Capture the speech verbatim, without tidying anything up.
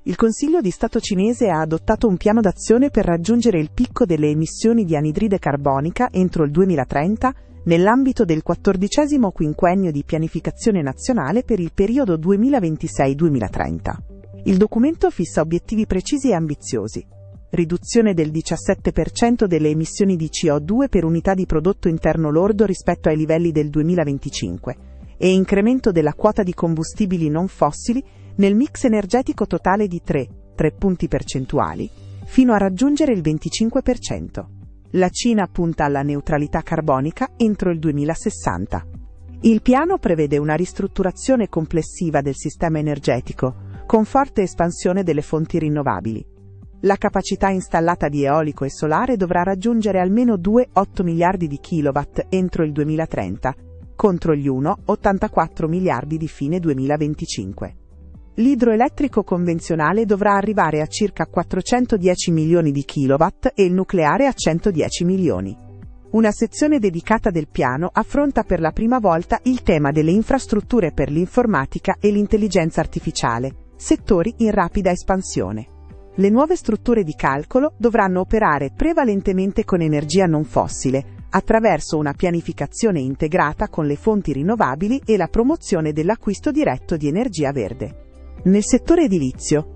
Il Consiglio di Stato cinese ha adottato un piano d'azione per raggiungere il picco delle emissioni di anidride carbonica entro il duemilatrenta, nell'ambito del quattordicesimo quinquennio di pianificazione nazionale per il periodo duemilaventisei duemilatrenta. Il documento fissa obiettivi precisi e ambiziosi. Riduzione del diciassette per cento delle emissioni di C O due per unità di prodotto interno lordo rispetto ai livelli del duemilaventicinque e incremento della quota di combustibili non fossili nel mix energetico totale di tre, tre punti percentuali, fino a raggiungere il venticinque per cento. La Cina punta alla neutralità carbonica entro il duemilasessanta. Il piano prevede una ristrutturazione complessiva del sistema energetico, con forte espansione delle fonti rinnovabili. La capacità installata di eolico e solare dovrà raggiungere almeno due virgola otto miliardi di kilowatt entro il duemilatrenta, contro gli uno virgola ottantaquattro miliardi di fine duemilaventicinque. L'idroelettrico convenzionale dovrà arrivare a circa quattrocentodieci milioni di kilowatt e il nucleare a centodieci milioni. Una sezione dedicata del piano affronta per la prima volta il tema delle infrastrutture per l'informatica e l'intelligenza artificiale, settori in rapida espansione. Le nuove strutture di calcolo dovranno operare prevalentemente con energia non fossile, attraverso una pianificazione integrata con le fonti rinnovabili e la promozione dell'acquisto diretto di energia verde. Nel settore edilizio,